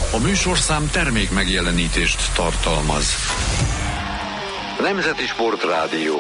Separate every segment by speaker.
Speaker 1: A műsorszám termék megjelenítést tartalmaz. Nemzeti Sportrádió.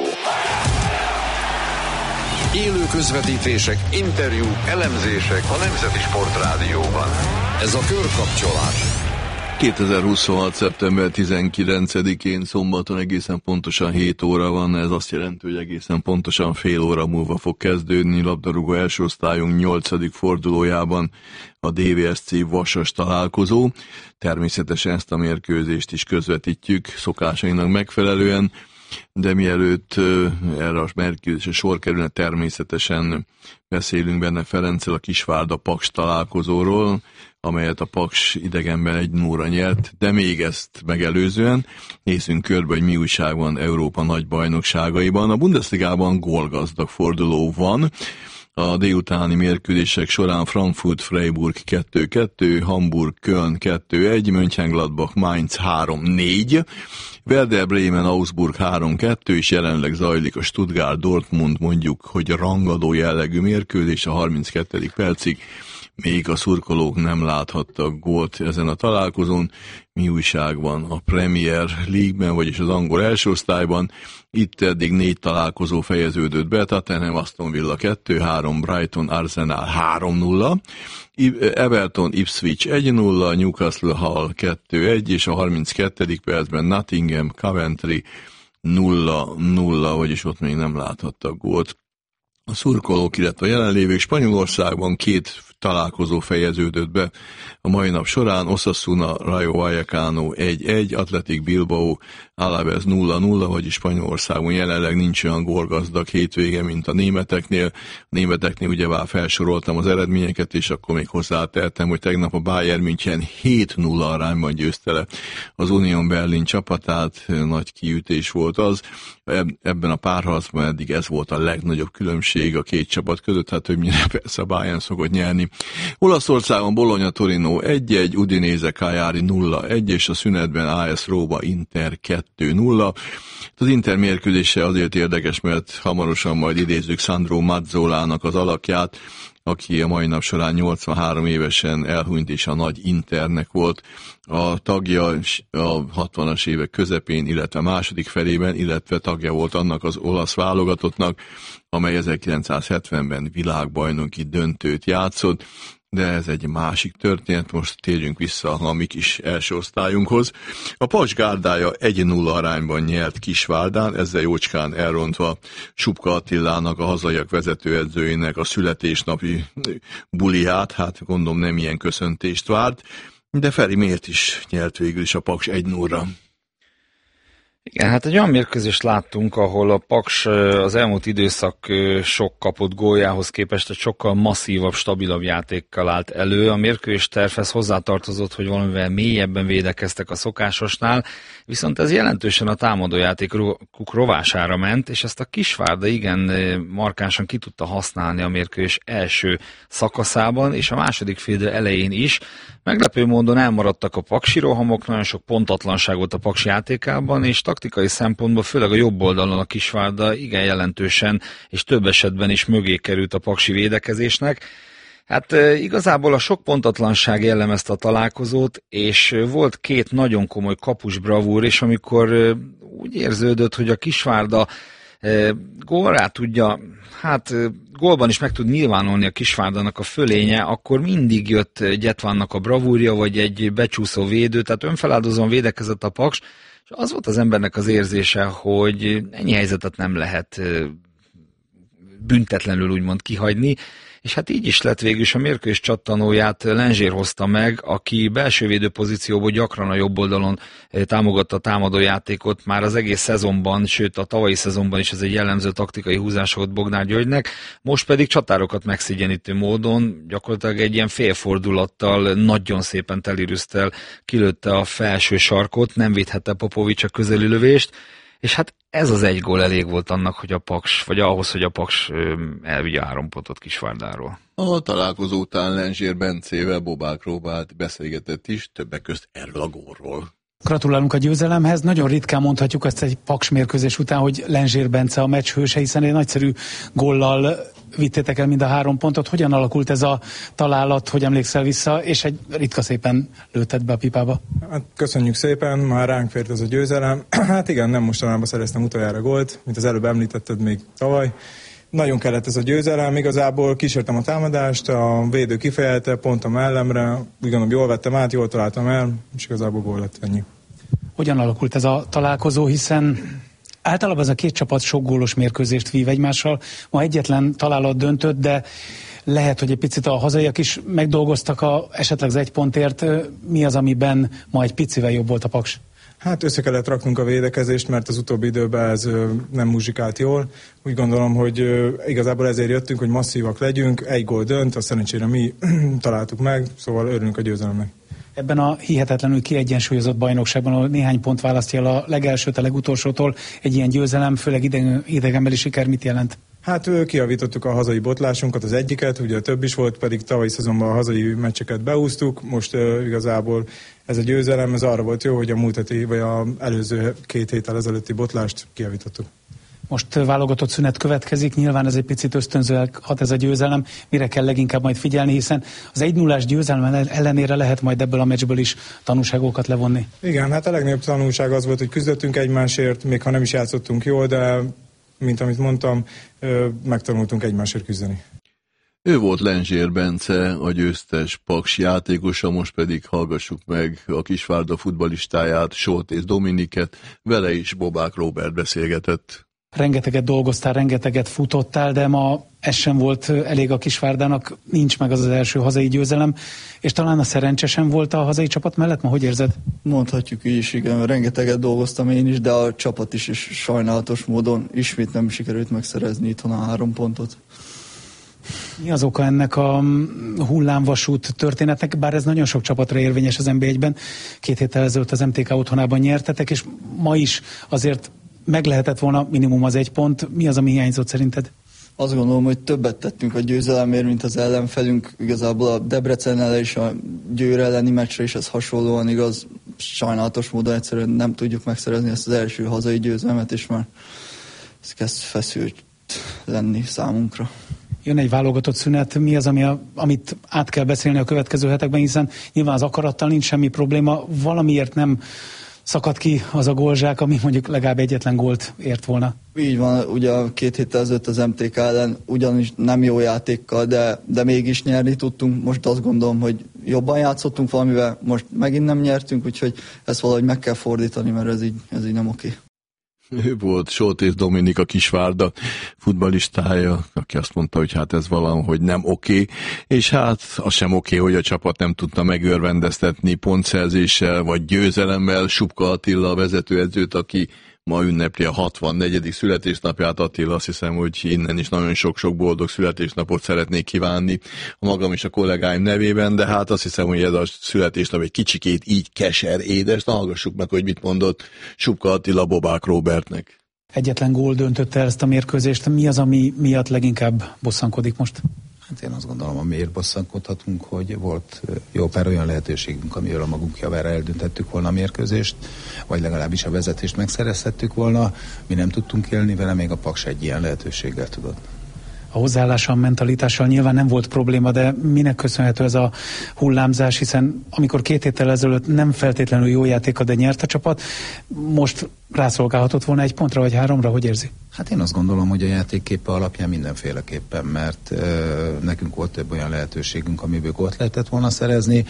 Speaker 1: Élő közvetítések, interjúk, elemzések a Nemzeti Sportrádióban. Ez a Körkapcsolás.
Speaker 2: 2026. szeptember 19-én szombaton egészen pontosan 7 óra van, ez azt jelenti, hogy egészen pontosan fél óra múlva fog kezdődni labdarúgó első osztályunk 8. fordulójában a DVSC Vasas találkozó. Természetesen ezt a mérkőzést is közvetítjük szokásainak megfelelően, de mielőtt erre a mérkőzésre sor kerülne, természetesen beszélünk benne Ferenccel a Kisvárda-Paks találkozóról, amelyet a Paks idegenben 1-0-ra nyert, de még ezt megelőzően nézzünk körbe, hogy mi újság van Európa nagy bajnokságaiban. A Bundesligában gólgazdag forduló van. A délutáni mérkőzések során Frankfurt-Freiburg 2-2, Hamburg-Köln 2-1, Mönchengladbach-Mainz 3-4, Werder Bremen-Augsburg 3-2, és jelenleg zajlik a Stuttgart-Dortmund, mondjuk, hogy rangadó jellegű mérkőzés a 32. percig. Még a szurkolók nem láthattak gólt ezen a találkozón. Mi újság van a Premier League-ben, vagyis az angol első osztályban? Itt eddig 4 találkozó fejeződött be, Tottenham Aston Villa 2-3, Brighton Arsenal 3-0, Everton Ipswich 1-0, Newcastle Hull 2-1, és a 32. percben Nottingham Coventry 0-0, vagyis ott még nem láthattak gólt a szurkolók, illetve a jelenlévők. Spanyolországban 2 találkozó fejeződött be a mai nap során: Osasuna Rayo Vallecano 1-1, Athletic Bilbao Alaves 0-0, vagyis Spanyolországban jelenleg nincs olyan gólgazdag hétvége, mint a németeknél. A németeknél ugyebár felsoroltam az eredményeket, és akkor még hozzátettem, hogy tegnap a Bayern München 7-0 arányban győzte le az Union Berlin csapatát, nagy kiütés volt az. Ebben a párharcban eddig ez volt a legnagyobb különbség a két csapat között, hát többnyire persze a Bayern szokott nyerni. Olaszországon Bologna Torino 1-1, Udinese Cagliari 0-1, és a szünetben AS Róma Inter 2-0. Az Inter mérkőzése azért érdekes, mert hamarosan majd idézzük Sandro Mazzolának az alakját, aki a mai nap során 83 évesen elhunyt, és a nagy Internek volt a tagja a 60-as évek közepén, illetve második felében, illetve tagja volt annak az olasz válogatottnak, amely 1970-ben világbajnoki döntőt játszott, de ez egy másik történet. Most térjünk vissza a mi kis első osztályunkhoz. A Paks gárdája 1-0 arányban nyert Kisvárdán, ezzel jócskán elrontva Supka Attilának, a hazaiak vezetőedzőjének a születésnapi buliát. Hát gondolom nem ilyen köszöntést várt, de Feri, miért is nyert végül is a Paks 1-0-ra?
Speaker 3: Igen, hát egy olyan mérkőzést láttunk, ahol a Paks az elmúlt időszak sok kapott góljához képest egy sokkal masszívabb, stabilabb játékkal állt elő. A mérkőzés tervhez hozzátartozott, hogy valamivel mélyebben védekeztek a szokásosnál, viszont ez jelentősen a támadójátékuk rovására ment, és ezt a Kisvárda igen markánsan ki tudta használni a mérkőzés első szakaszában, és a második fél elején is. Meglepő módon elmaradtak a paksi rohamok, nagyon sok pontatlanság volt a Paks játékában, és taktikai szempontból, főleg a jobb oldalon a Kisvárda igen jelentősen és több esetben is mögé került a paksi védekezésnek. Hát igazából a sok pontatlanság jellemezte a találkozót, és volt 2 nagyon komoly kapus bravúr, és amikor úgy érződött, hogy a Kisvárda gólrá tudja, hát gólban is meg tud nyilvánulni a Kisvárdának a fölénye, akkor mindig jött Gyetvánnak a bravúrja, vagy egy becsúszó védő, tehát önfeláldozóan védekezett a Paks, és az volt az embernek az érzése, hogy ennyi helyzetet nem lehet büntetlenül úgymond kihagyni, és hát így is lett végül is. A mérkőzés csattanóját Lenzsér hozta meg, aki belső védő pozícióból gyakran a jobb oldalon támogatta a támadójátékot már az egész szezonban, sőt a tavalyi szezonban is ez egy jellemző taktikai húzás volt Bognár Györgynek, most pedig csatárokat megszigyenítő módon gyakorlatilag egy ilyen félfordulattal nagyon szépen telirűztel kilőtte a felső sarkot, nem védhette Popovics a közeli lövést, és hát ez az 1 gól elég volt annak, hogy a Paks, vagy ahhoz, hogy a Paks elvigye 3 pontot Kisvárdáról.
Speaker 2: A találkozó után Lenzsér Bencével Bobák Róbert beszélgetett is, többek közt erről a gólról.
Speaker 4: Gratulálunk a győzelemhez. Nagyon ritkán mondhatjuk ezt egy Paks mérkőzés után, hogy Lenzsér Bence a meccs hőse, hiszen egy nagyszerű góllal vittétek el mind a 3 pontot. Hogyan alakult ez a találat, hogy emlékszel vissza, és egy ritka szépen lőtted be a pipába?
Speaker 5: Hát köszönjük szépen, már ránk fért ez a győzelem. Hát igen, nem mostanában szereztem utoljára gólt, mint az előbb említetted még tavaly. Nagyon kellett ez a győzelem, igazából kísértem a támadást, a védő kifejelte, pont a mellemre, úgy gondolom jól vettem át, jól találtam el, és igazából gól lett, ennyi.
Speaker 4: Hogyan alakult ez a találkozó, hiszen általában ez a 2 csapat sok gólos mérkőzést vív egymással, ma egyetlen találat döntött, de lehet, hogy egy picit a hazaiak is megdolgoztak esetleg az 1 pontért. Mi az, amiben ma egy picivel jobb volt a Paks?
Speaker 5: Hát össze kellett raknunk a védekezést, mert az utóbbi időben ez nem muzsikált jól. Úgy gondolom, hogy igazából ezért jöttünk, hogy masszívak legyünk, 1 gól dönt, azt szerencsére mi találtuk meg, szóval örülünk a győzelemnek.
Speaker 4: Ebben a hihetetlenül kiegyensúlyozott bajnokságban, ahol néhány pont választja el a legelsőt a legutolsótól, egy ilyen győzelem, főleg idegenbeli siker mit jelent? Hát
Speaker 5: kijavítottuk a hazai botlásunkat, az egyiket, ugye több is volt, pedig tavalyi szezonban a hazai meccseket beúztuk, most igazából ez a győzelem, ez arra volt jó, hogy a múlt heti, vagy az előző 2 héttel ezelőtti botlást kijavítottuk.
Speaker 4: Most válogatott szünet következik, nyilván ez egy picit ösztönzően hat ez a győzelem, mire kell leginkább majd figyelni, hiszen az 1-0-ás győzelem ellenére lehet majd ebből a meccsből is tanulságokat levonni.
Speaker 5: Igen, hát a legnagyobb tanulság az volt, hogy küzdöttünk egymásért, még ha nem is játszottunk jól, de mint amit mondtam, megtanultunk egymásért küzdeni.
Speaker 2: Ő volt Lenzsér Bence, a győztes Paks játékosa, most pedig hallgassuk meg a Kisvárda futballistáját, Soltész Dominiket, vele is Bobák Róbert beszélgetett.
Speaker 4: Rengeteget dolgoztál, rengeteget futottál, de ma ez sem volt elég a Kisvárdának, nincs meg az első hazai győzelem, és talán a szerencse sem volt a hazai csapat mellett, ma hogy érzed?
Speaker 6: Mondhatjuk így is, igen, rengeteget dolgoztam én is, de a csapat is sajnálatos módon ismét nem sikerült megszerezni itthon a 3 pontot.
Speaker 4: Mi az oka ennek a hullámvasút történetnek, bár ez nagyon sok csapatra érvényes az NB1-ben, 2 héttel ezelőtt az MTK otthonában nyertetek, és ma is azért meg lehetett volna minimum az 1 pont. Mi az, ami hiányzott szerinted?
Speaker 6: Azt gondolom, hogy többet tettünk a győzelemért, mint az ellenfelünk. Igazából a Debrecennel és a Győr elleni meccsre is ez hasonlóan igaz. Sajnálatos módon egyszerűen nem tudjuk megszerezni ezt az első hazai győzelmet, és már ez kezd feszült lenni számunkra.
Speaker 4: Jön egy válogatott szünet, mi az, amit át kell beszélni a következő hetekben, hiszen nyilván az akarattal nincs semmi probléma, valamiért nem szakadt ki az a gólzsák, ami mondjuk legalább egyetlen gólt ért volna.
Speaker 6: Így van, ugye 2 héttel ezelőtt az MTK ellen ugyanis nem jó játékkal, de mégis nyerni tudtunk. Most azt gondolom, hogy jobban játszottunk valamivel, most megint nem nyertünk, úgyhogy ezt valahogy meg kell fordítani, mert ez így nem oké.
Speaker 2: Ő volt Soltész Dominik, a Kisvárda futballistája, aki azt mondta, hogy hát ez valahogy nem oké, és hát az sem oké, hogy a csapat nem tudta megörvendeztetni pontszerzéssel vagy győzelemmel Subka Attila vezetőedzőt, aki ma ünnepli a 64. születésnapját. Attila, azt hiszem, hogy innen is nagyon sok-sok boldog születésnapot szeretnék kívánni a magam és a kollégáim nevében, de hát azt hiszem, hogy ez a születésnap egy kicsikét így keser édes. Na, hallgassuk meg, hogy mit mondott Subka Attila Bobák Róbertnek.
Speaker 4: Egyetlen gól döntötte ezt a mérkőzést. Mi az, ami miatt leginkább bosszankodik most?
Speaker 7: Hát én azt gondolom, amiért bosszankodhatunk, hogy volt jó pár olyan lehetőségünk, amivel a magunk javára eldöntettük volna a mérkőzést, vagy legalábbis a vezetést megszerezhettük volna. Mi nem tudtunk élni vele, még a Paks egy ilyen lehetőséggel tudott.
Speaker 4: A hozzáállással, mentalitással nyilván nem volt probléma, de minek köszönhető ez a hullámzás, hiszen amikor 2 héttel ezelőtt nem feltétlenül jó játéka, de nyert a csapat, most rászolgálhatott volna 1 pontra vagy 3-ra, hogy érzi?
Speaker 7: Hát én azt gondolom, hogy a játékképe alapján mindenféleképpen, mert nekünk volt több olyan lehetőségünk, amiből gólt lehetett volna szerezni.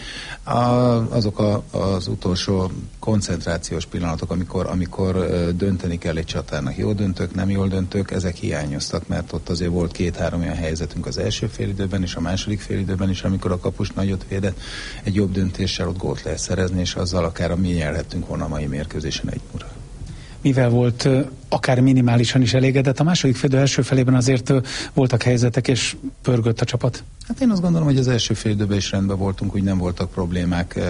Speaker 7: Azok az utolsó koncentrációs pillanatok, amikor dönteni kell egy csatárnak, jól döntök, nem jól döntök, ezek hiányoztak, mert ott azért volt 2-3 olyan helyzetünk az első félidőben és a második félidőben is, amikor a kapus nagyot védett, egy jobb döntéssel ott gólt lehet szerezni, és azzal akár mi nyerhettünk volna a mai mérkőzésen 1-0.
Speaker 4: Mivel volt akár minimálisan is elégedett, a második félidő első felében azért voltak helyzetek, és pörgött a csapat?
Speaker 7: Hát én azt gondolom, hogy az első félidőben is rendben voltunk, úgy nem voltak problémák,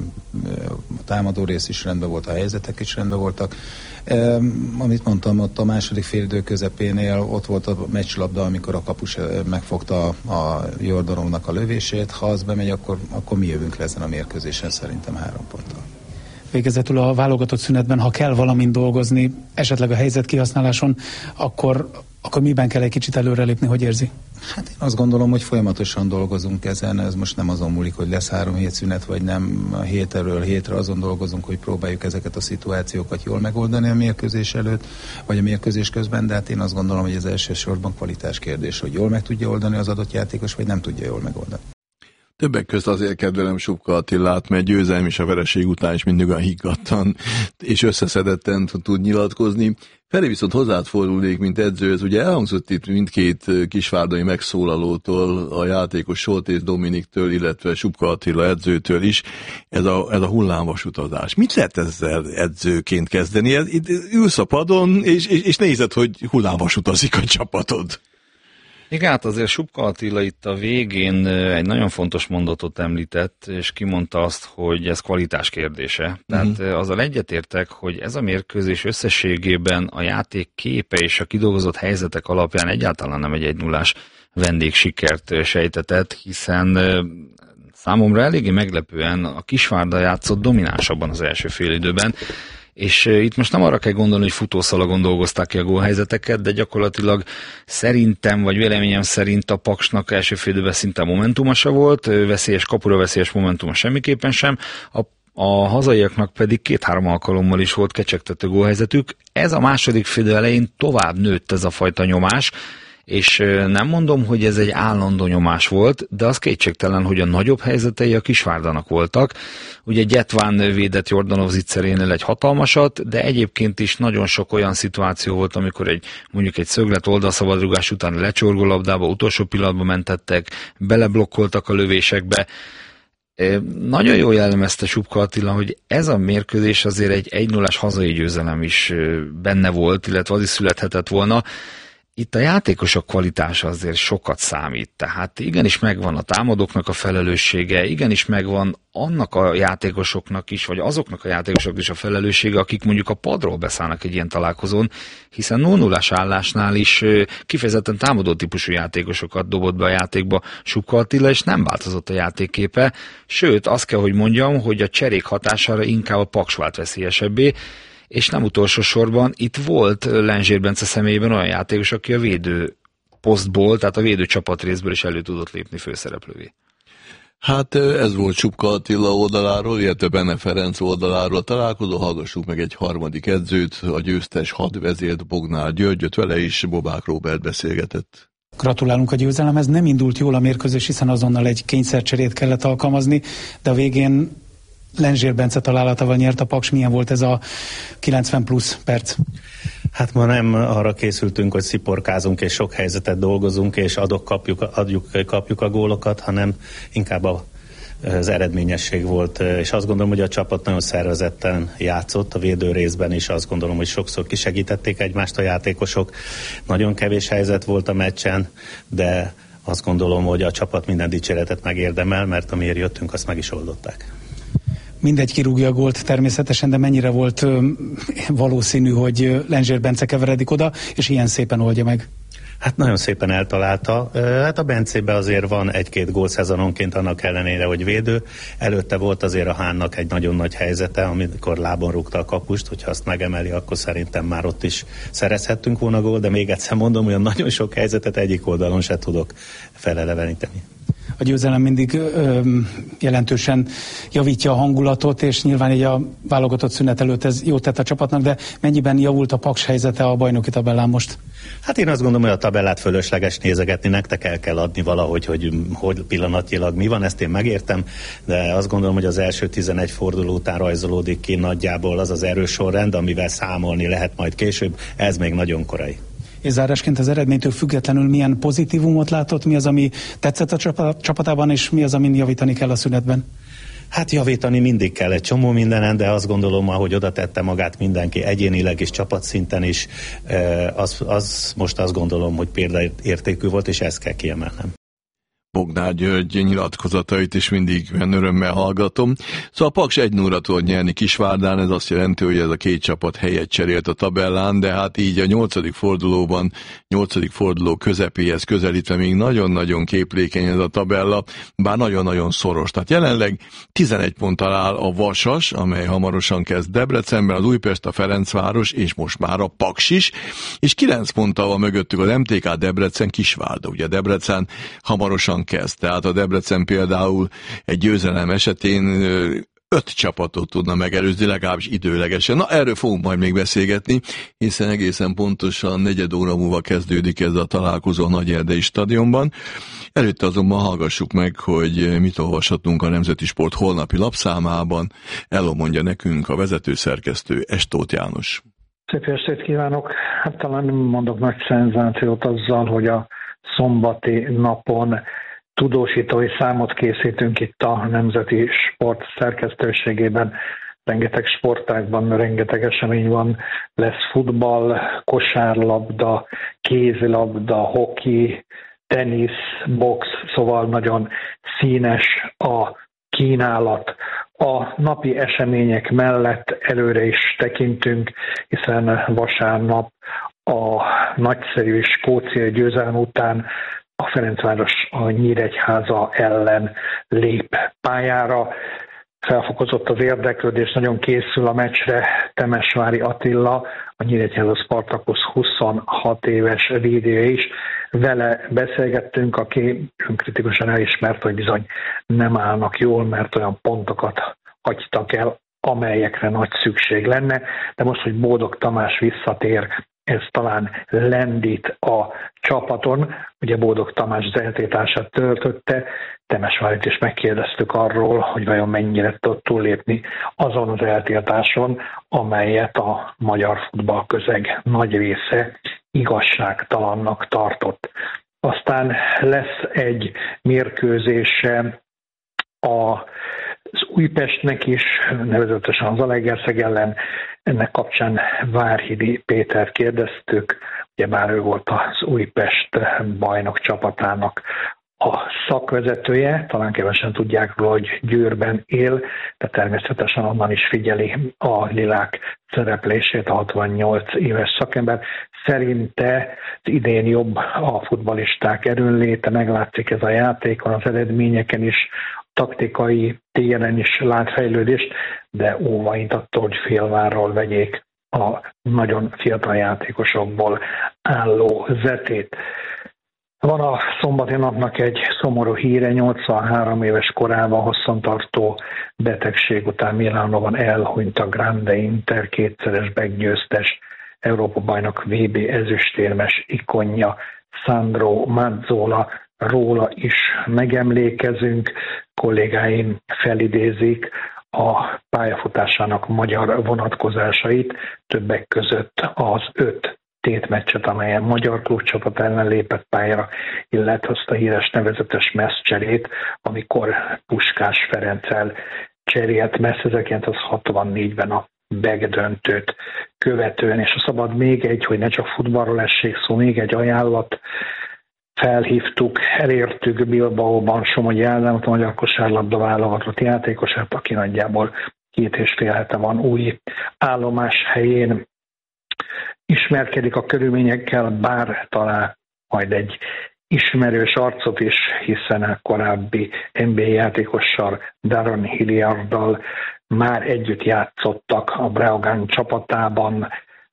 Speaker 7: a támadó rész is rendben volt, a helyzetek is rendben voltak. Amit mondtam, ott a második félidő közepénél ott volt a meccslabda, amikor a kapus megfogta a Jordanovnak a lövését, ha az bemegy, akkor mi jövünk le ezen a mérkőzésen szerintem 3 ponttal.
Speaker 4: végezetül a válogatott szünetben, ha kell valamin dolgozni, esetleg a helyzet kihasználáson, akkor miben kell egy kicsit előrelépni, hogy érzi?
Speaker 7: Hát én azt gondolom, hogy folyamatosan dolgozunk ezen, ez most nem azon múlik, hogy lesz 3 hét szünet, vagy nem, a hétről hétre azon dolgozunk, hogy próbáljuk ezeket a szituációkat jól megoldani a mérkőzés előtt, vagy a mérkőzés közben, de hát én azt gondolom, hogy ez elsősorban kvalitás kérdés, hogy jól meg tudja oldani az adott játékos, vagy nem tudja jól megoldani.
Speaker 2: Többek közt azért kedvelem Supka Attilát, mert győzelem és a vereség után is mindig olyan higgadtan és összeszedetten tud nyilatkozni. Feri, viszont hozzád fordulnék, mint edző, ez ugye elhangzott itt mindkét kisvárdai megszólalótól, a játékos Soltész Dominiktől, illetve Supka Attila edzőtől is, ez a hullámvasutazás. Mit lehet ezzel edzőként kezdeni? Itt ülsz a padon, és nézed, hogy hullámvasutazik a csapatod.
Speaker 3: Igen, hát azért Supka Attila itt a végén egy nagyon fontos mondatot említett, és kimondta azt, hogy ez kvalitás kérdése. Tehát azzal egyetértek, hogy ez a mérkőzés összességében a játék képe és a kidolgozott helyzetek alapján egyáltalán nem egy 1-0-ás vendégsikert sejtetett, hiszen számomra eléggé meglepően a Kisvárda játszott dominánsabban az első félidőben, és itt most nem arra kell gondolni, hogy futószalagon dolgozták ki a gólhelyzeteket, de gyakorlatilag szerintem, vagy véleményem szerint a Paksnak első félidőben szinte momentuma se volt, kapura veszélyes momentuma semmiképpen sem, a hazaiaknak pedig 2-3 alkalommal is volt kecsegtető gólhelyzetük. Ez a második félidő elején tovább nőtt ez a fajta nyomás, és nem mondom, hogy ez egy állandó nyomás volt, de az kétségtelen, hogy a nagyobb helyzetei a Kisvárdának voltak. Ugye Gyetván védett Jordanov Zicserénél egy hatalmasat, de egyébként is nagyon sok olyan szituáció volt, amikor mondjuk egy szöglet oldalszabadrugás után lecsorgó labdába, utolsó pillanatban mentettek, beleblokkoltak a lövésekbe. Nagyon jól jellemezte Supka Attila, hogy ez a mérkőzés azért egy 1-0-ás hazai győzelem is benne volt, illetve az is születhetett volna. Itt a játékosok kvalitása azért sokat számít, tehát igenis megvan a támadóknak a felelőssége, igenis megvan annak a játékosoknak is, vagy azoknak a játékosoknak is a felelőssége, akik mondjuk a padról beszállnak egy ilyen találkozón, hiszen 0-0-ás állásnál is kifejezetten támadó típusú játékosokat dobott be a játékba Supka Attila, és nem változott a játékképe, sőt azt kell, hogy mondjam, hogy a cserék hatására inkább a Paks vált veszélyesebbé, és nem utolsó sorban itt volt Lenzsér Bence személyében olyan játékos, aki a védő posztból, tehát a védő csapatrészből is elő tudott lépni főszereplővé.
Speaker 2: Hát ez volt Supka Attila oldaláról, illetve Benne Ferenc oldaláról a találkozó. Hallgassuk meg egy harmadik edzőt, a győztes hadvezért Bognár Györgyöt, vele is Bobák Róbert beszélgetett.
Speaker 4: Gratulálunk a győzelemhez, nem indult jól a mérkőzés, hiszen azonnal egy kényszercserét kellett alkalmazni, de a végén Lenzsér Bence találatával nyert a Paks. Milyen volt ez a 90 plusz perc?
Speaker 8: Hát ma nem arra készültünk, hogy sziporkázunk és sok helyzetet dolgozunk, és kapjuk a gólokat, hanem inkább az eredményesség volt, és azt gondolom, hogy a csapat nagyon szervezetten játszott, a védő részben is azt gondolom, hogy sokszor kisegítették egymást a játékosok. Nagyon kevés helyzet volt a meccsen, de azt gondolom, hogy a csapat minden dicséretet megérdemel, mert amiért jöttünk, azt meg is oldották.
Speaker 4: Mindegy kirúgja a gólt természetesen, de mennyire volt valószínű, hogy Lenzsér Bence keveredik oda, és ilyen szépen oldja meg?
Speaker 8: Hát nagyon szépen eltalálta. Hát a Bencébe azért van 1-2 gól szezononként, annak ellenére, hogy védő. Előtte volt azért a Hánnak egy nagyon nagy helyzete, amikor lábon rúgta a kapust, hogyha azt megemeli, akkor szerintem már ott is szerezhettünk volna gól, de még egyszer mondom, hogy nagyon sok helyzetet egyik oldalon se tudok feleleveníteni.
Speaker 4: A győzelem mindig jelentősen javítja a hangulatot, és nyilván így a válogatott szünet előtt ez jót tett a csapatnak, de mennyiben javult a Paks helyzete a bajnoki tabellán most?
Speaker 8: Hát én azt gondolom, hogy a tabellát fölösleges nézegetni, nektek el kell adni valahogy, hogy pillanatnyilag mi van, ezt én megértem, de azt gondolom, hogy az első 11 forduló után rajzolódik ki nagyjából az az erős sorrend, amivel számolni lehet majd később, ez még nagyon korai.
Speaker 4: És zárásként az eredménytől függetlenül milyen pozitívumot látott, mi az, ami tetszett a csapatában, és mi az, amin javítani kell a szünetben?
Speaker 8: Hát javítani mindig kell egy csomó mindenen, de azt gondolom, ahogy oda tette magát mindenki egyénileg és csapatszinten is, az most azt gondolom, hogy példaértékű volt, és ezt kell kiemelnem.
Speaker 2: Bognár György nyilatkozatait is mindig örömmel hallgatom. Szóval a Paks 1-0-ra tud nyerni Kisvárdán, ez azt jelenti, hogy ez a két csapat helyet cserélt a tabellán, de hát így a 8. forduló közepéhez közelítve még nagyon-nagyon képlékeny ez a tabella, bár nagyon-nagyon szoros. Tehát jelenleg 11 ponttal áll a Vasas, amely hamarosan kezd Debrecenben, az Újpest, a Ferencváros, és most már a Paks is, és 9 ponttal van mögöttük az MTK Debrecen, Kisvárda. Ugye Debrecen hamarosan kezd. Tehát a Debrecen például egy győzelem esetén 5 csapatot tudna megelőzni, legalábbis időlegesen. Na, erről fogunk majd még beszélgetni, hiszen egészen pontosan 4 óra múlva kezdődik ez a találkozó a Nagyerdei stadionban. Előtte azonban hallgassuk meg, hogy mit olvashatunk a Nemzeti Sport holnapi lapszámában. Elmondja nekünk a vezetőszerkesztő, Estóth János.
Speaker 9: Szép estét kívánok! Hát talán nem mondok nagy szenzációt azzal, hogy a szombati napon tudósítói számot készítünk itt a Nemzeti Sport szerkesztőségében. Rengeteg sportágban, rengeteg esemény van. Lesz futball, kosárlabda, kézilabda, hoki, tenisz, box, szóval nagyon színes a kínálat. A napi események mellett előre is tekintünk, hiszen vasárnap a nagyszerű skóciai győzelem után a Ferencváros a Nyíregyháza ellen lép pályára. Felfokozott az érdeklődés, nagyon készül a meccsre Temesvári Attila, a Nyíregyháza Spartacus 26 éves védője is. Vele beszélgettünk, aki önkritikusan elismert, hogy bizony nem állnak jól, mert olyan pontokat hagytak el, amelyekre nagy szükség lenne. De most, hogy Bódog Tamás visszatér, ez talán lendít a csapaton. Ugye Bódog Tamás zeltétását töltötte, Temesvárit is megkérdeztük arról, hogy vajon mennyire tud túllépni azon az eltiltáson, amelyet a magyar futballközeg nagy része igazságtalannak tartott. Aztán lesz egy mérkőzése az Újpestnek is, nevezetesen az Zalaegerszeg ellen. Ennek kapcsán Várhidi Péter kérdeztük, ugyebár ő volt az Újpest bajnok csapatának a szakvezetője, talán kevesen tudják róla, hogy Győrben él, de természetesen onnan is figyeli a lilák szereplését, a 68 éves szakember. Szerinte idén jobb a futballisták erőnléte, meglátszik ez a játékon, az eredményeken is, taktikai téren is lát fejlődést, de óvaint attól, hogy félvárral vegyék a nagyon fiatal játékosokból álló zetét. Van a szombati napnak egy szomorú híre, 83 éves korában hosszantartó betegség után Milánóban elhunyt a Grande Inter kétszeres meggyőztes Európa-bajnok VB ezüstérmes ikonja Sandro Mazzola. Róla is megemlékezünk, kollégáim felidézik a pályafutásának magyar vonatkozásait, többek között az 5 tétmeccset, amelyen magyar klubcsapat ellen lépett pályára, illetve azt a híres nevezetes messzcserét, amikor Puskás Ferenccel cserélt messz 1964-ben a BEG döntőt követően, és a szabad még egy, hogy ne csak futballról essék szó, még egy ajánlat. Felhívtuk, elértük Bilbaóban Somogyi Ádámot, a magyar kosárlabda válogatott játékosát, aki nagyjából 2,5 hete van új állomás helyén. Ismerkedik a körülményekkel, bár talán majd egy ismerős arcot is, hiszen a korábbi NBA játékossal, Darren Hilliarddal már együtt játszottak a Breogán csapatában.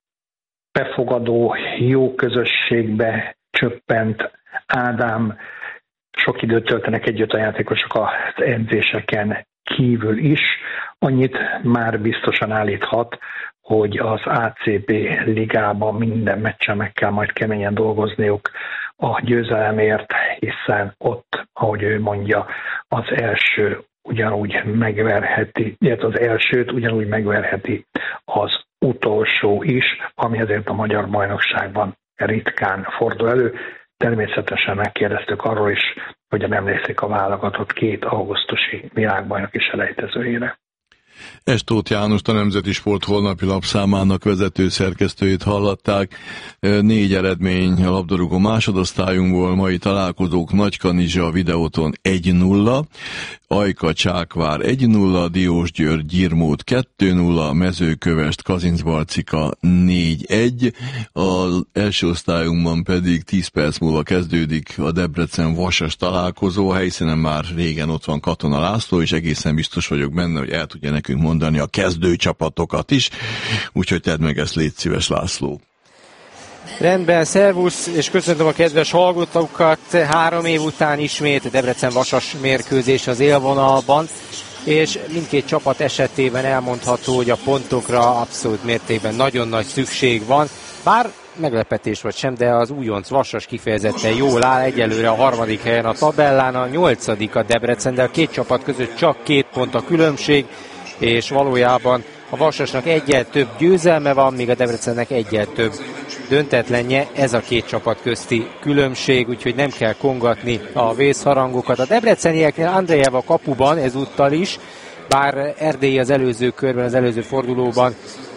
Speaker 9: Befogadó, jó közösségbe csöppent Ádám, sok időt töltenek együtt a játékosok az edzéseken kívül is. Annyit már biztosan állíthat, hogy az ACB ligában minden meccsen meg kell majd keményen dolgozniuk a győzelemért, hiszen ott, ahogy ő mondja, az első ugyanúgy megverheti, illetve az elsőt ugyanúgy megverheti az utolsó is, ami ezért a magyar bajnokságban ritkán fordul elő. Természetesen megkérdeztük arról is, hogyan emlékszik a válogatott 2 augusztusi világbajnoki selejtezőjére.
Speaker 2: Tóth Jánost, a Nemzeti Sport holnapi lapszámának vezető szerkesztőjét hallották. 4 eredmény a labdarúgó másodosztályunkból, mai találkozók: Nagykanizsa Videóton 1-0, Ajka Csákvár 1-0, Diósgyőr Gyirmót 2-0, Mezőkövesd Kazincbarcika 4-1, az első osztályunkban pedig 10 perc múlva kezdődik a Debrecen-Vasas találkozó. A helyszínen már régen ott van Katona László, és egészen biztos vagyok benne, hogy el tudja nekünk mondani a kezdőcsapatokat is, úgyhogy tedd meg ezt, légy szíves, László.
Speaker 10: Rendben, szervusz, és köszöntöm a kedves hallgatókat. 3 év után ismét Debrecen-Vasas mérkőzés az élvonalban, és mindkét csapat esetében elmondható, hogy a pontokra abszolút mértékben nagyon nagy szükség van. Bár meglepetés vagy sem, de az újonc Vasas kifejezetten jól áll, egyelőre a 3. helyen a tabellán, a 8. a Debrecen, de a két csapat között csak 2 pont a különbség, és valójában a Vasasnak 1-jel több győzelme van, míg a Debrecennek 1-jel több döntetlenje. Ez a két csapat közti különbség, úgyhogy nem kell kongatni a vészharangokat. A debrecenieknél Andrejev a kapuban ezúttal is, bár Erdélyi az előző körben, az előző fordulóban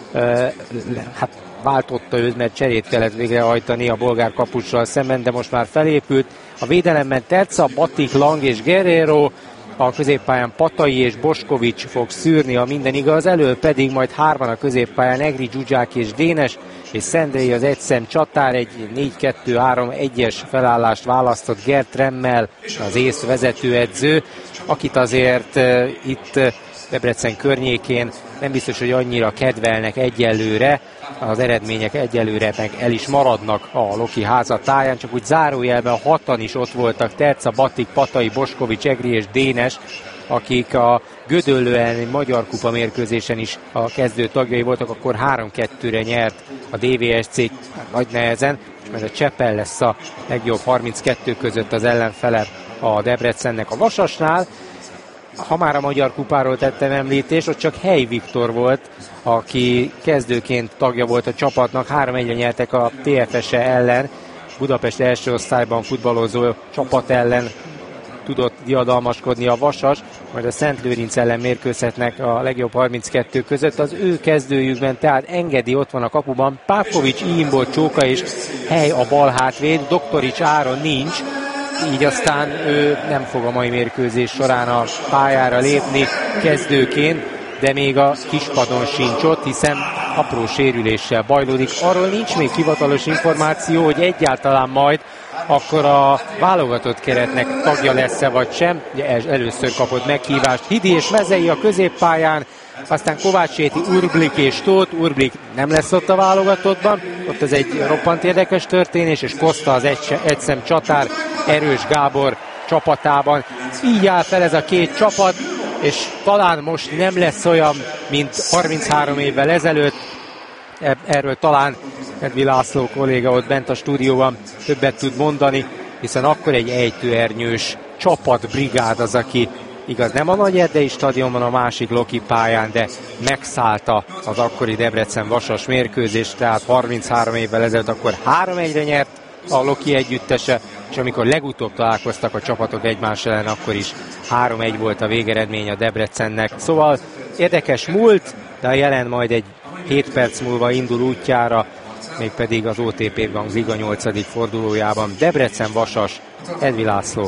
Speaker 10: váltotta őt, mert cserét kellett végrehajtani a bolgár kapussal szemben, de most már felépült. A védelemben Terca, Batik, Lang és Guerrero, a középpályán Patai és Boskovics fog szűrni, a minden igaz, elől pedig majd 3 a középpályán Egri, Zsuzsák és Dénes, és Szendrei az egyszem csatár. Egy 4-2-3-1-es felállást választott Gert Remmel, az ész vezetőedző, akit azért itt Debrecen környékén nem biztos, hogy annyira kedvelnek egyelőre, az eredmények egyelőre meg el is maradnak a Loki háza táján, csak úgy zárójelben 6-an is ott voltak: Terca, Batik, Patai, Boskovics, Egri és Dénes, akik a Gödöllő elleni Magyar Kupa mérkőzésen is a kezdő tagjai voltak, akkor 3-2-re nyert a DVSC nagy nehezen, és majd a Csepel lesz a legjobb 32 között az ellenfele a Debrecennek. A Vasasnál, ha már a Magyar Kupáról tettem említést, ott csak Hely Viktor volt, aki kezdőként tagja volt a csapatnak. 3-1-re nyertek a TFS-e ellen, Budapest első osztályban futballozó csapat ellen tudott diadalmaskodni a Vasas, majd a Szentlőrinc ellen mérkőzhetnek a legjobb 32 között. Az ő kezdőjükben tehát Engedi ott van a kapuban, Pávkovics, Imbó, Csóka és Hely a bal hátvéd, Doktorics Áron nincs, így aztán ő nem fog a mai mérkőzés során a pályára lépni kezdőként, de még a kispadon sincs ott, hiszen apró sérüléssel bajlódik. Arról nincs még hivatalos információ, hogy egyáltalán majd akkor a válogatott keretnek tagja lesz-e vagy sem. Ugye először kapott meghívást Hidi és Mezei a középpályán, aztán Kovácséti, Urblik és Tóth. Urblik nem lesz ott a válogatottban, ott ez egy roppant érdekes történés, és Koszta az egyszem csatár Erős Gábor csapatában. Így áll fel ez a két csapat, és talán most nem lesz olyan, mint 33 évvel ezelőtt. Erről talán Edvi László kolléga ott bent a stúdióban többet tud mondani, hiszen akkor egy ejtőernyős csapatbrigád az, aki igaz nem a Nagy Erdei stadionban, a másik Loki pályán, de megszállta az akkori Debrecen-Vasas mérkőzést, tehát 33 évvel ezelőtt akkor 3-1-re nyert a Loki együttese, és amikor legutóbb találkoztak a csapatok egymás ellen, akkor is 3-1 volt a végeredmény a Debrecennek. Szóval érdekes múlt, de a jelen majd egy 7 perc múlva indul útjára, mégpedig az OTP Bank Liga 8. fordulójában. Debrecen-Vasas, Edvi László.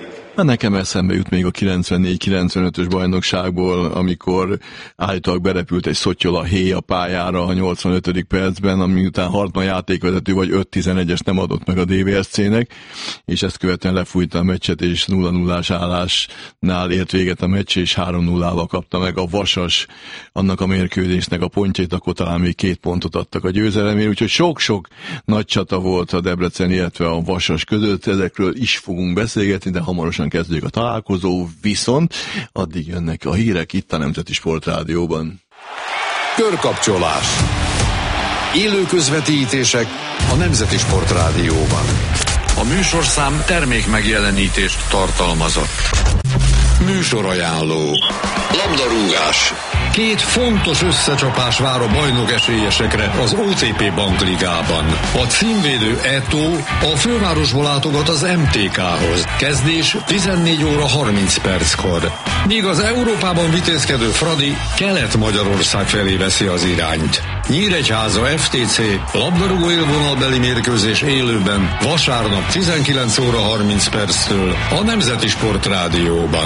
Speaker 2: Nekem eszembe jut még a 94-95-ös bajnokságból, amikor állítólag berepült egy Szotyola Héj a pályára a 85. percben, ami után Hartman játékvezető vagy 5-11-es nem adott meg a DVSC-nek, és ezt követően lefújta a meccset, és 0-0-ás állásnál ért véget a meccs, és 3-0-val kapta meg a Vasas annak a mérkőzésnek a pontjait, akkor talán még 2 pontot adtak a győzelemért, úgyhogy sok-sok nagy csata volt a Debrecen, illetve a Vasas között, ezekről is fogunk beszélgetni, de hamarosan kezdődik a találkozó, viszont addig jönnek a hírek itt a Nemzeti Sport Rádióban.
Speaker 1: Körkapcsolás. Élő közvetítések a Nemzeti Sport Rádióban. A műsorszám termék megjelenítést tartalmazott. Műsorajánló. Labdarúgás. Két fontos összecsapás vár a bajnok esélyesekre az OTP Bankligában. A címvédő Eto a fővárosból látogat az MTK-hoz. Kezdés 14 óra 30 perckor. Míg az Európában vitézkedő Fradi Kelet-Magyarország felé veszi az irányt. Nyíregyháza FTC labdarúgó élvonalbeli mérkőzés élőben vasárnap 19 óra 30 perctől a Nemzeti Sport Rádióban.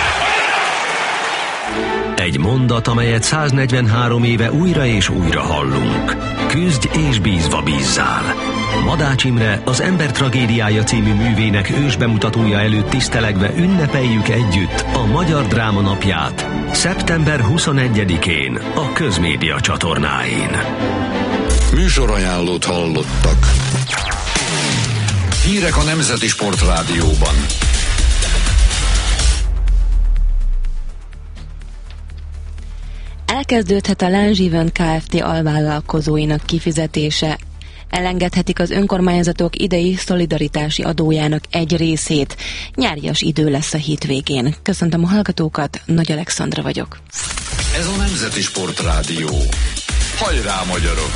Speaker 11: Egy mondat, amelyet 143 éve újra és újra hallunk. Küzdj és bízva bízzál. Madács Imre az Ember tragédiája című művének ősbemutatója előtt tisztelegve ünnepeljük együtt a Magyar Dráma Napját szeptember 21-én a Közmédia csatornáin.
Speaker 1: Műsorajánlót hallottak. Hírek a Nemzeti Sport Rádióban.
Speaker 12: Elkezdődhet a Lánzsivön Kft. Alvállalkozóinak kifizetése. Elengedhetik az önkormányzatok idei szolidaritási adójának egy részét. Nyárias idő lesz a hétvégén. Köszöntöm a hallgatókat, Nagy Alexandra vagyok.
Speaker 1: Ez a Nemzeti Sport Rádió. Hajrá, magyarok!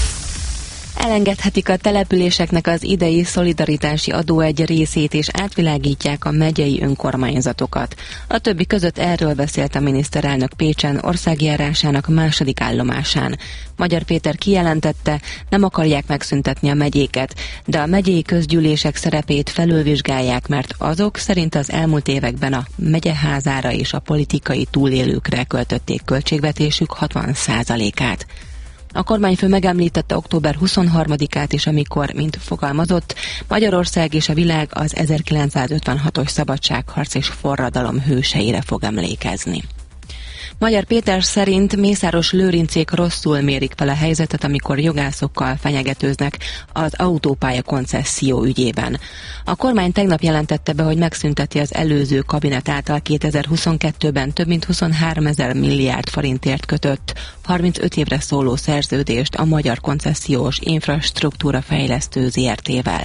Speaker 12: Elengedhetik a településeknek az idei szolidaritási adó egy részét, és átvilágítják a megyei önkormányzatokat. A többi között erről beszélt a miniszterelnök Pécsen országjárásának második állomásán. Magyar Péter kijelentette, nem akarják megszüntetni a megyéket, de a megyei közgyűlések szerepét felülvizsgálják, mert azok szerint az elmúlt években a megyeházára és a politikai túlélőkre költötték költségvetésük 60%-át. A kormányfő megemlítette október 23-át is, amikor, mint fogalmazott, Magyarország és a világ az 1956-os szabadságharc és forradalom hőseire fog emlékezni. Magyar Péter szerint Mészáros Lőrincék rosszul mérik fel a helyzetet, amikor jogászokkal fenyegetőznek az autópálya koncesszió ügyében. A kormány tegnap jelentette be, hogy megszünteti az előző kabinet által 2022-ben több mint 23 000 milliárd forintért kötött 35 évre szóló szerződést a Magyar Koncesziós Infrastruktúra Fejlesztő ZRT-vel.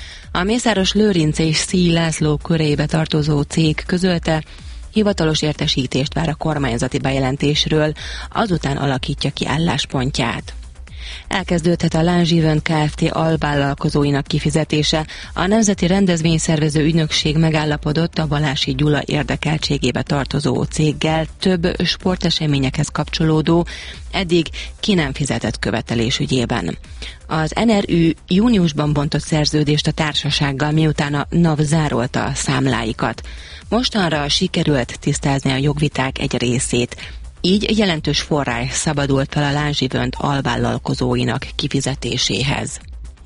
Speaker 12: A Mészáros Lőrince és Szíj László körébe tartozó cég közölte, hivatalos értesítést vár a kormányzati bejelentésről, azután alakítja ki álláspontját. Elkezdődhet a Lánzsivön Kft. Alvállalkozóinak kifizetése. A Nemzeti Rendezvényszervező Ügynökség megállapodott a Balási Gyula érdekeltségébe tartozó céggel több sporteseményekhez kapcsolódó, eddig ki nem fizetett követelés ügyében. Az NRÜ júniusban bontott szerződést a társasággal, miután a NAV zárolta a számláikat. Mostanra sikerült tisztázni a jogviták egy részét. Így jelentős forrás szabadult fel a Lánzsivönt alvállalkozóinak kifizetéséhez.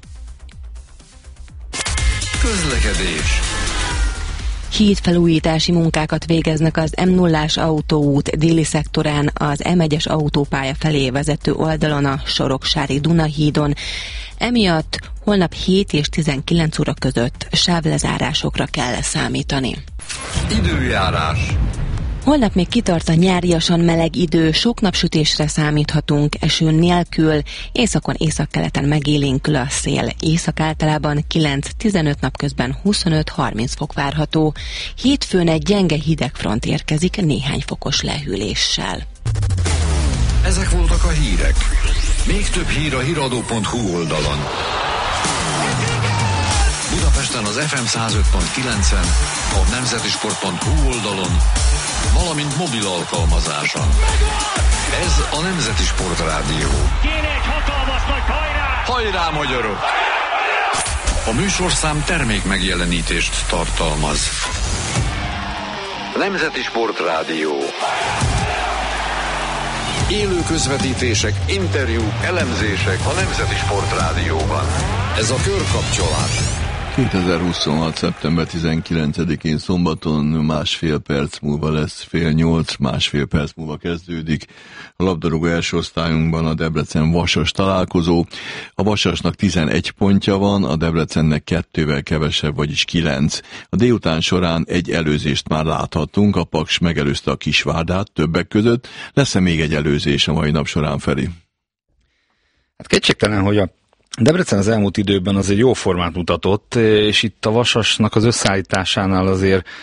Speaker 1: Közlekedés.
Speaker 12: Hídfelújítási munkákat végeznek az M0-ás autóút déli szektorán, az M1-es autópálya felé vezető oldalon a Soroksári Dunahídon. Emiatt holnap 7 és 19 óra között sávlezárásokra kell számítani.
Speaker 1: Időjárás.
Speaker 12: Holnap még kitart a nyáriasan meleg idő, sok napsütésre számíthatunk, eső nélkül, északon északkeleten megélénkül a szél. Észak általában 9-15, napközben 25-30 fok várható. Hétfőn egy gyenge hidegfront érkezik néhány fokos lehűléssel.
Speaker 1: Ezek voltak a hírek. Még több hír a hiradó.hu oldalon. Budapesten az FM 105.9-en, a nemzetisport.hu oldalon, valamint mobil alkalmazáson. Ez a Nemzeti Sport Rádió.
Speaker 13: Kéne egy hatalmas nagy hajrá!
Speaker 1: Hajrá, magyarok! A műsorszám termék megjelenítést tartalmaz. Nemzeti Sport Rádió. Élő közvetítések, interjúk, elemzések a Nemzeti Sport Rádióban. Ez a körkapcsolás.
Speaker 2: 2026. szeptember 19-én szombaton másfél perc múlva lesz 7:30, másfél perc múlva kezdődik a labdarúgó első osztályunkban a Debrecen-Vasas találkozó. A Vasasnak 11 pontja van, a Debrecennek 2-vel kevesebb, vagyis 9. A délután során egy előzést már láthattunk, a Paks megelőzte a Kisvárdát többek között. Lesz-e még egy előzés a mai nap során, Feri?
Speaker 3: Hát kétségtelen, hogy a Debrecen az elmúlt időben azért jó formát mutatott, és itt a Vasasnak az összeállításánál azért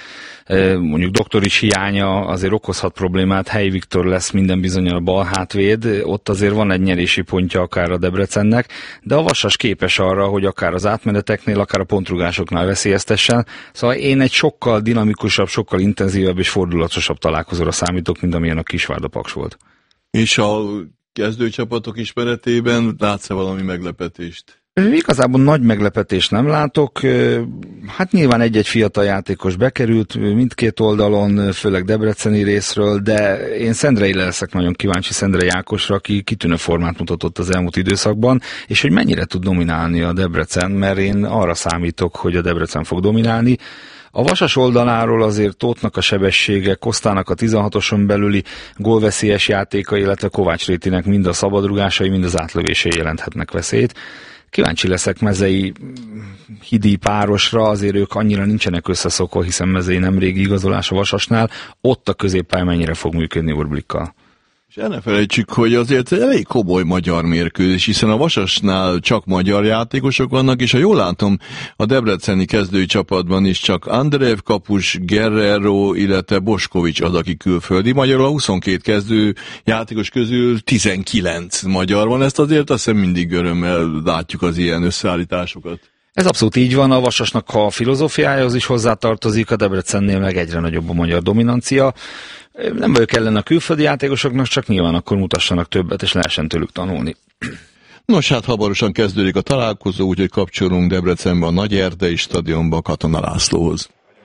Speaker 3: mondjuk Doktorics hiánya azért okozhat problémát, Helyi Viktor lesz minden bizonnyal a bal hátvéd, ott azért van egy nyerési pontja akár a Debrecennek, de a Vasas képes arra, hogy akár az átmeneteknél, akár a pontrugásoknál veszélyeztessen, szóval én egy sokkal dinamikusabb, sokkal intenzívebb és fordulatosabb találkozóra számítok, mint amilyen a Kisvárda Paks volt.
Speaker 2: És a kezdőcsapatok ismeretében látsz-e valami meglepetést?
Speaker 3: Igazából nagy meglepetést nem látok, hát nyilván egy-egy fiatal játékos bekerült mindkét oldalon, főleg debreceni részről, de én Szendreire leszek nagyon kíváncsi, Szendrei Ákosra, aki kitűnő formát mutatott az elmúlt időszakban, és hogy mennyire tud dominálni a Debrecen, mert én arra számítok, hogy a Debrecen fog dominálni. A Vasas oldaláról azért Tóthnak a sebessége, Kosztának a 16-oson belüli gólveszélyes játéka, illetve Kovács Rétinek mind a szabadrugásai, mind az átlövései jelenthetnek veszélyt. Kíváncsi leszek Mezei Hidi párosra, azért ők annyira nincsenek összeszokva, hiszen Mezei nem régi igazolás a Vasasnál, ott a középpálya mennyire fog működni Urblikkal.
Speaker 2: És el ne felejtsük, hogy azért elég komoly magyar mérkőzés, hiszen a Vasasnál csak magyar játékosok vannak, és ha jól látom, a debreceni kezdői csapatban is csak Andreev kapus, Guerrero, illetve Boskovics az, aki külföldi. Magyarul a 22 kezdő játékos közül 19 magyar van, ezt azért azt hiszem mindig örömmel látjuk az ilyen összeállításokat.
Speaker 3: Ez abszolút így van, a Vasasnak a filozófiájához is hozzátartozik, a Debrecennél meg egyre nagyobb a magyar dominancia. Nem vagyok ellen a külföldi játékosoknak, csak nyilván akkor mutassanak többet, és lehessen tőlük tanulni.
Speaker 2: Nos, hát hamarosan kezdődik a találkozó, úgyhogy kapcsolunk Debrecenbe a Nagy Erdei stadionba Katona Lászlóhoz.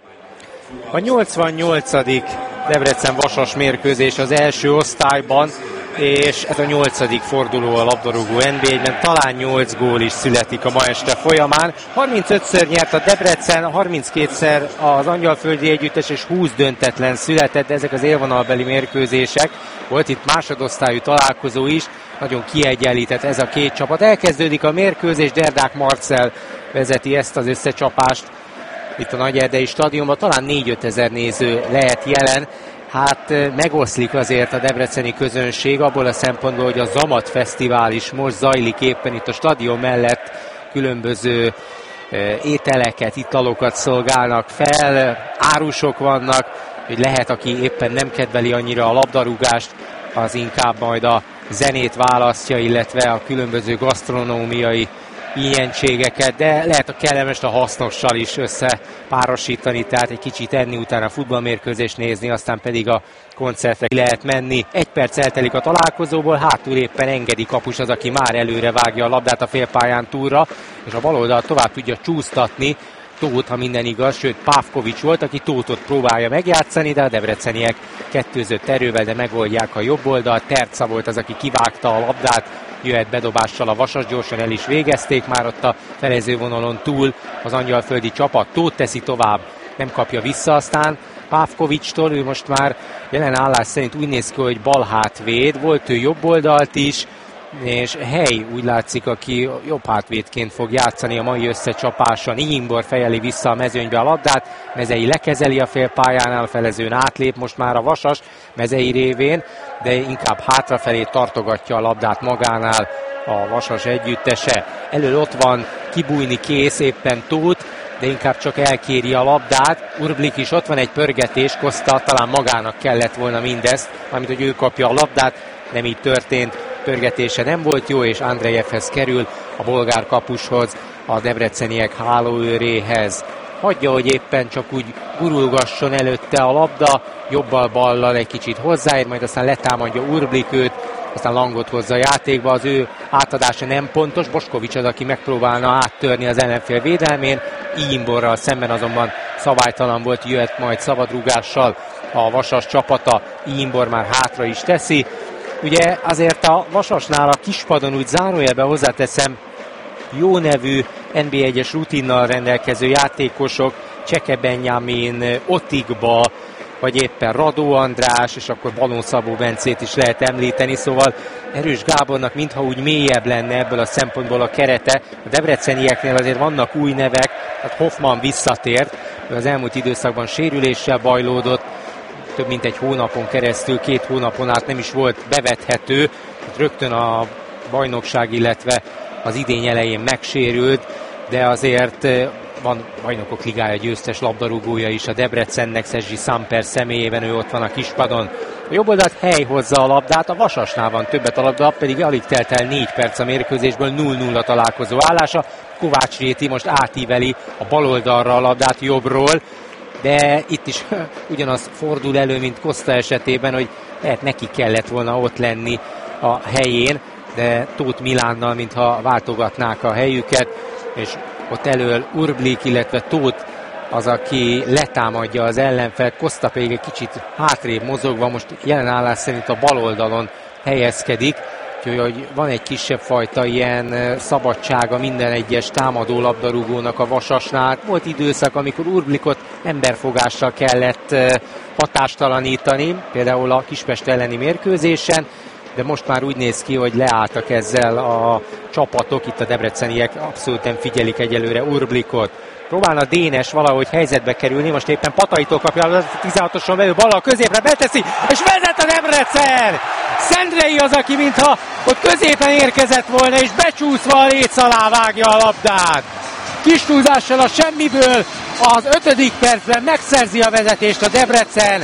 Speaker 10: A 88. Debrecen-Vasas mérkőzés az első osztályban, és ez a 8. forduló a labdarúgó NB1-ben, talán 8 gól is születik a ma este folyamán. 35-ször nyert a Debrecen, 32-szer az Angyalföldi Együttes, és 20 döntetlen született, de ezek az élvonalbeli mérkőzések. Volt itt másodosztályú találkozó is, nagyon kiegyenlített ez a két csapat. Elkezdődik a mérkőzés, Derdák Marcell vezeti ezt az összecsapást itt a Nagy Erdei stadionban, talán 4-5 ezer néző lehet jelen. Hát megoszlik azért a debreceni közönség abból a szempontból, hogy a Zamat Fesztivál is most zajlik éppen itt a stadion mellett, különböző ételeket, italokat szolgálnak fel, árusok vannak, hogy lehet, aki éppen nem kedveli annyira a labdarúgást, az inkább majd a zenét választja, illetve a különböző gasztronómiai ilyenségeket, de lehet a kellemes a hasznossal is összepárosítani, tehát egy kicsit enni, utána futballmérkőzést nézni, aztán pedig a koncertre lehet menni. 1 perc eltelik a találkozóból, hátul éppen Engedi kapus az, aki már előre vágja a labdát a félpályán túlra, és a baloldal tovább tudja csúsztatni Tóth, ha minden igaz, sőt Pávkovics volt, aki Tóthot próbálja megjátszani, de a debreceniek kettőzött erővel, de megoldják a jobb oldalt. Terca volt az, aki kivágta a labdát, jöhet bedobással a Vasas, gyorsan el is végezték már ott a felezővonalon túl az angyalföldi csapat. Tóth teszi tovább, nem kapja vissza aztán Pávkovicstól, ő most már jelen állás szerint úgy néz ki, hogy bal hátvéd, volt ő jobb oldalt is, és Hely úgy látszik, aki jobb hátvédként fog játszani a mai összecsapáson. Ihimbor fejeli vissza a mezőnybe a labdát, Mezei lekezeli a félpályánál, a felezőn átlép most már a Vasas Mezei révén, de inkább hátrafelé tartogatja a labdát magánál a Vasas együttese. Elől ott van, kibújni kész éppen Tóth, de inkább csak elkéri a labdát. Urblik is ott van, egy pörgetés, Koszta talán magának kellett volna mindezt, amit hogy ő kapja a labdát, nem így történt. Pörgetése nem volt jó, és Andrejevhez kerül, a bolgár kapushoz, a debreceniek hálóőréhez. Hagyja, hogy éppen csak úgy gurulgasson előtte a labda, jobbal-ballal egy kicsit hozzáér, majd aztán letámadja Urblik őt, aztán Langot hozza a játékba, az ő átadása nem pontos, Boskovics az, aki megpróbálna áttörni az ellenfél védelmén, Imborral szemben azonban szabálytalan volt, jöhet majd szabadrúgással a Vasas csapata, Imbor már hátra is teszi. Ugye azért a Vasasnál a kispadon úgy zárójelben hozzáteszem, jó nevű NB1-es rutinnal rendelkező játékosok, Cseke Benjamin, Otigba, vagy éppen Radó András, és akkor Balon Szabó Bencét is lehet említeni, szóval Erős Gábornak mintha úgy mélyebb lenne ebből a szempontból a kerete. A debrecenieknél azért vannak új nevek, tehát Hoffman visszatért, az elmúlt időszakban sérüléssel bajlódott, több mint egy hónapon keresztül, 2 hónapon át nem is volt bevethető, rögtön a bajnokság, illetve az idény elején megsérült, de azért van Bajnokok Ligája győztes labdarúgója is a Debrecennek, Szezsi Samper személyében, ő ott van a kispadon. A jobb oldalt Hely hozza a labdát, a Vasasnál van többet a labda, pedig alig telt el 4 perc a mérkőzésből, 0-0 találkozó állása. Kovács Réti most átíveli a bal oldalra a labdát jobbról, de itt is ugyanaz fordul elő, mint Costa esetében, hogy lehet neki kellett volna ott lenni a helyén, de Tóth Milánnal, mintha váltogatnák a helyüket, és ott elől Urblik, illetve Tóth az, aki letámadja az ellenfelet, Costa pedig egy kicsit hátrébb mozogva, most jelen állás szerint a bal oldalon helyezkedik, úgyhogy van egy kisebb fajta ilyen szabadsága minden egyes támadó labdarúgónak a Vasasnál. Volt időszak, amikor Urblikot emberfogással kellett hatástalanítani, például a Kispest elleni mérkőzésen, de most már úgy néz ki, hogy leálltak ezzel a csapatok, itt a debreceniek abszolút nem figyelik egyelőre Urblikot. Próbálna Dénes valahogy helyzetbe kerülni, most éppen Pataitól kapja a 16-oson belül ballal középre beteszi, és vezet a Debrecen! Szendrei az, aki mintha ott középen érkezett volna, és becsúszva a léc alá vágja a labdát. Kis túlzással a semmiből az 5. percben megszerzi a vezetést a Debrecen.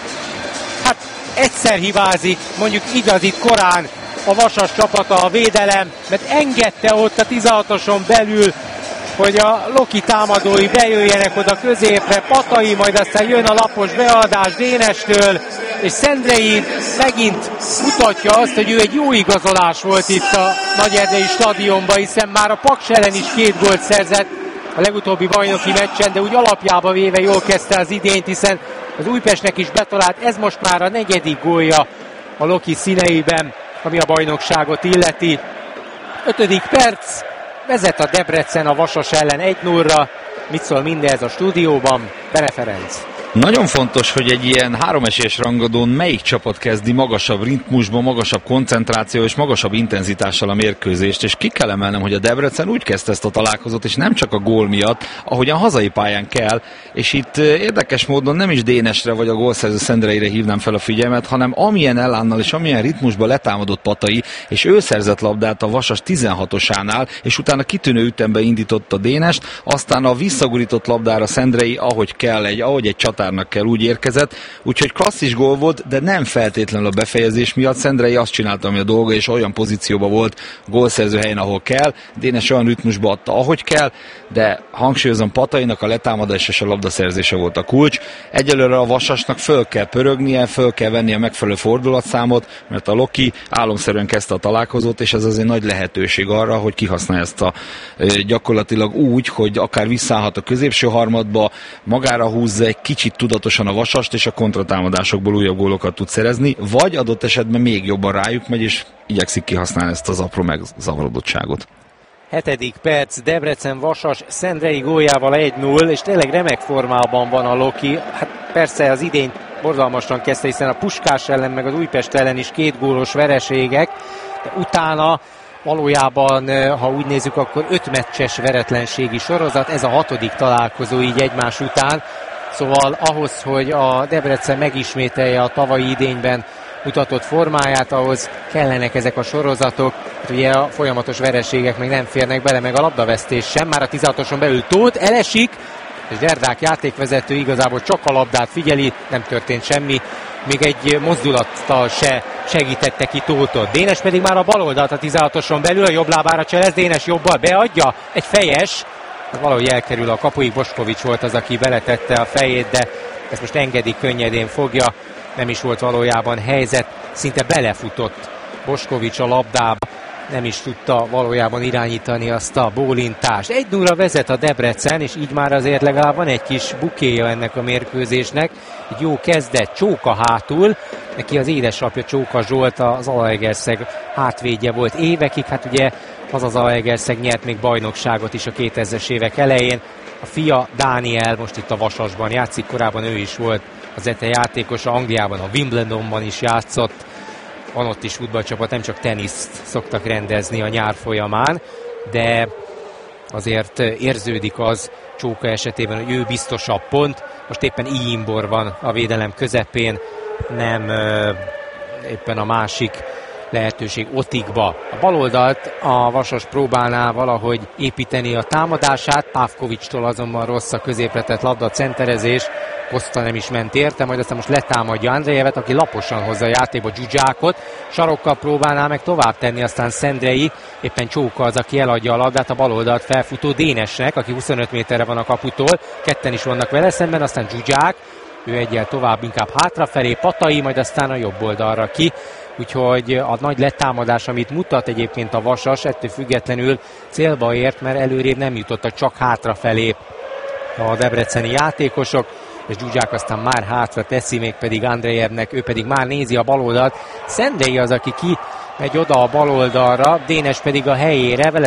Speaker 10: Hát egyszer hibázik, mondjuk igazit korán a Vasas csapata, a védelem, mert engedte ott a 16-oson belül, hogy a Loki támadói bejöjjenek oda középre, Patai, majd aztán jön a lapos beadás Dénestől, és Szendrei megint mutatja azt, hogy ő egy jó igazolás volt itt a Nagyerdei stadionban, hiszen már a Paks ellen is 2 gólt szerzett a legutóbbi bajnoki meccsen, de úgy alapjába véve jól kezdte az idényt, hiszen az Újpestnek is betalált, ez most már a 4. gólja a Loki színeiben, ami a bajnokságot illeti. 5. perc, vezet a Debrecen a Vasas ellen 1-0-ra. Mit szól mindez a stúdióban? Bere Ferenc.
Speaker 3: Nagyon fontos, hogy egy ilyen 3 esélyes rangadón melyik csapat kezdi magasabb ritmusban, magasabb koncentráció és magasabb intenzitással a mérkőzést, és ki kell emelnem, hogy a Debrecen úgy kezdte ezt a találkozót, és nem csak a gól miatt, ahogyan hazai pályán kell, és itt érdekes módon nem is Dénesre vagy a gólszerző Szendreire hívnám fel a figyelmet, hanem amilyen elánnal és amilyen ritmusban letámadott Patai, és ő szerzett labdát a Vasas 16-osánál, és utána kitűnő ütembe indította Dénest, aztán a visszagurított labdára Szendrei, ahogy kell, ahogy egy csatárnak kell, úgy érkezett, úgyhogy klasszis gól volt, de nem feltétlenül a befejezés miatt. Szendrei azt csinálta, ami a dolga, és olyan pozícióban volt gólszerző helyen, ahol kell. Dénes olyan ritmusba adta, ahogy kell, de hangsúlyozom, Patainak a letámadás és a labdaszerzése volt a kulcs. Egyelőre a Vasasnak föl kell pörögnie, föl kell venni a megfelelő fordulatszámot, mert a Loki álomszerűen kezdte a találkozót, és ez azért nagy lehetőség arra, hogy kihasználja ezt a gyakorlatilag úgy, hogy akár visszaállhat a középső harmadba, magára húzza egy kicsit tudatosan a Vasast, és a kontratámadásokból újabb gólokat tud szerezni, vagy adott esetben még jobban rájuk megy, és igyekszik kihasználni ezt az apró megzavarodottságot.
Speaker 10: 7. perc, Debrecen Vasas Szendrei góljával 1-0, és tényleg remek formában van a Loki. Hát persze az idényt borzalmasan kezdte, hiszen a Puskás ellen meg az Újpest ellen is 2 gólos vereségek, de utána valójában, ha úgy nézzük, akkor 5 meccses veretlenségi sorozat, ez a 6. találkozó így egymás után. Szóval ahhoz, hogy a Debrecen megismételje a tavalyi idényben mutatott formáját, ahhoz kellenek ezek a sorozatok. Hát ugye a folyamatos vereségek meg nem férnek bele, meg a labdavesztés sem. Már a 16-oson belül Tóth elesik, és Derdák játékvezető igazából csak a labdát figyeli, nem történt semmi. Még egy mozdulattal se segítette ki Tóthot. Dénes pedig már a bal oldalt a 16-oson belül, a jobb lábára cselez, Dénes jobbal beadja, egy fejes, valahogy elkerül a kapuig, Boskovics volt az, aki beletette a fejét, de ezt most engedi, könnyedén fogja, nem is volt valójában helyzet, szinte belefutott Boskovics a labdába, nem is tudta valójában irányítani azt a bólintást. 1-0-ra vezet a Debrecen, és így már azért legalább van egy kis bukéja ennek a mérkőzésnek. Egy jó kezdet, Csóka hátul, neki az édesapja Csóka Zsolt, az Zalaegerszeg hátvédje volt évekig, hát ugye az a Zalaegerszeg nyert még bajnokságot is a 2000-es évek elején. A fia Dániel most itt a Vasasban játszik, korábban ő is volt az ETE játékos, Angliában, a Wimbledonban is játszott. Van ott is futballcsapat, nem csak teniszt szoktak rendezni a nyár folyamán, de azért érződik az Csóka esetében, hogy ő biztosabb pont. Most éppen Iimbor van a védelem közepén, nem éppen a másik lehetőség Otikba. A baloldalt a Vasas próbálná valahogy építeni a támadását, Pavkovics-tól azonban rossz a középre tett labda centerezés, Costa nem is ment érte, majd aztán most letámadja Andrejevet, aki laposan hozza a játékba Zsuzsákot, sarokkal próbálná meg tovább tenni, aztán Szendrei, éppen Csóka az, aki eladja a labdát a baloldalt felfutó Dénesnek, aki 25 méterre van a kaputól, ketten is vannak vele szemben, aztán Zsuzsák, ő egyel tovább inkább hátrafelé, Patai, majd aztán a jobb oldalra ki. Úgyhogy a nagy letámadás, amit mutat egyébként a Vasas, ettől függetlenül célba ért, mert előrébb nem jutottak, csak hátrafelé a debreceni játékosok, és Zsuzsák aztán már hátra teszi, mégpedig Andrejevnek, ő pedig már nézi a baloldalt. Szendrei az, aki ki megy oda a baloldalra, Dénes pedig a helyére, vele